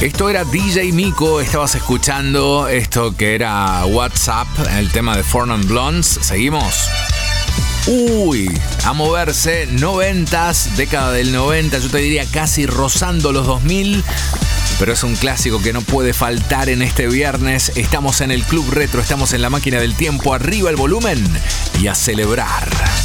Esto era DJ Miko, estabas escuchando esto que era WhatsApp, el tema de Four Non Blondes. Seguimos. A moverse, 90s, década del 90, yo te diría casi rozando los 2000, pero es un clásico que no puede faltar en este viernes. Estamos en el Club Retro, estamos en la máquina del tiempo, arriba el volumen y a celebrar.